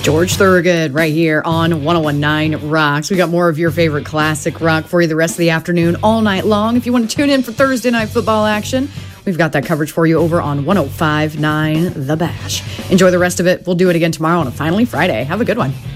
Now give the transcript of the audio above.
George Thorogood right here on 1019 Rocks. We got more of your favorite classic rock for you the rest of the afternoon, all night long. If you want to tune in for Thursday night football action, we've got that coverage for you over on 1059 The Bash. Enjoy the rest of it. We'll do it again tomorrow on a Finally Friday. Have a good one.